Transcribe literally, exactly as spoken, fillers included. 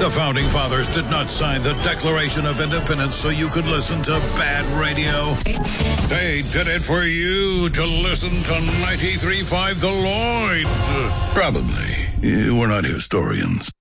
The Founding Fathers did not sign the Declaration of Independence so you could listen to bad radio. They did it for you to listen to ninety-three point five The Lloyd. Probably. We're not historians.